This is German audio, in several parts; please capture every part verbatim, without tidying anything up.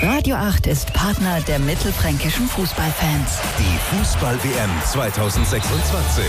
Radio acht ist Partner der mittelfränkischen Fußballfans. Die Fußball-W M zweitausendsechsundzwanzig.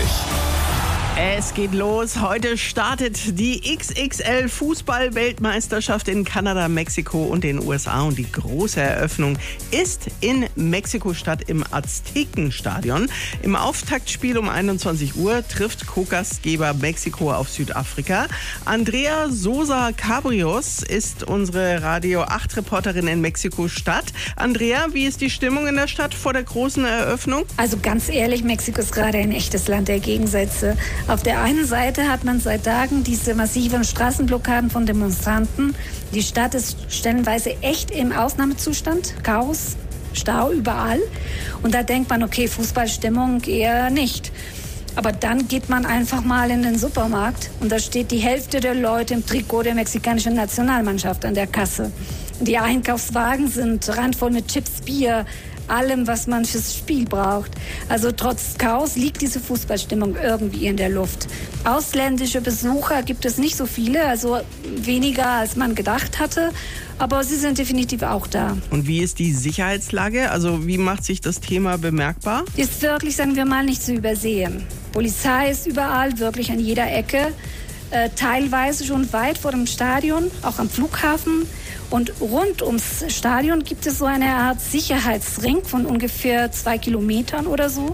Es geht los. Heute startet die X X L-Fußball-Weltmeisterschaft in Kanada, Mexiko und den U S A. Und die große Eröffnung ist in Mexiko-Stadt im Aztekenstadion. Im Auftaktspiel um einundzwanzig Uhr trifft Co-Gastgeber Mexiko auf Südafrika. Andrea Sosa Cabrios ist unsere Radio acht Reporterin in Mexiko-Stadt. Andrea, wie ist die Stimmung in der Stadt vor der großen Eröffnung? Also ganz ehrlich, Mexiko ist gerade ein echtes Land der Gegensätze. Auf der einen Seite hat man seit Tagen diese massiven Straßenblockaden von Demonstranten. Die Stadt ist stellenweise echt im Ausnahmezustand. Chaos, Stau überall. Und da denkt man, okay, Fußballstimmung eher nicht. Aber dann geht man einfach mal in den Supermarkt und da steht die Hälfte der Leute im Trikot der mexikanischen Nationalmannschaft an der Kasse. Die Einkaufswagen sind randvoll mit Chips, Bier, allem, was man fürs Spiel braucht. Also trotz Chaos liegt diese Fußballstimmung irgendwie in der Luft. Ausländische Besucher gibt es nicht so viele, also weniger als man gedacht hatte, aber sie sind definitiv auch da. Und wie ist die Sicherheitslage? Also wie macht sich das Thema bemerkbar? Ist wirklich, sagen wir mal, nicht zu übersehen. Polizei ist überall, wirklich an jeder Ecke. Äh, teilweise schon weit vor dem Stadion, auch am Flughafen. Und rund ums Stadion gibt es so eine Art Sicherheitsring von ungefähr zwei Kilometern oder so.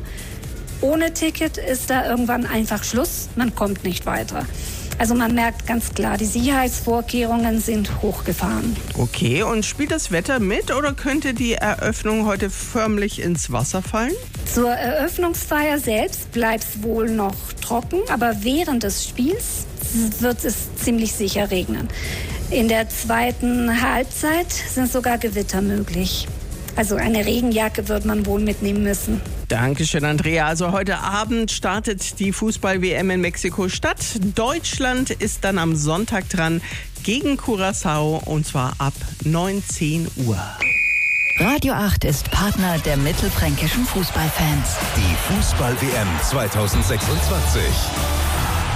Ohne Ticket ist da irgendwann einfach Schluss, man kommt nicht weiter. Also man merkt ganz klar, die Sicherheitsvorkehrungen sind hochgefahren. Okay, und spielt das Wetter mit oder könnte die Eröffnung heute förmlich ins Wasser fallen? Zur Eröffnungsfeier selbst bleibt es wohl noch trocken, aber während des Spiels wird es ziemlich sicher regnen. In der zweiten Halbzeit sind sogar Gewitter möglich. Also eine Regenjacke wird man wohl mitnehmen müssen. Dankeschön, Andrea. Also heute Abend startet die Fußball-W M in Mexiko-Stadt. Deutschland ist dann am Sonntag dran gegen Curaçao und zwar ab neunzehn Uhr. Radio acht ist Partner der mittelfränkischen Fußballfans. Die Fußball-W M zweitausendsechsundzwanzig.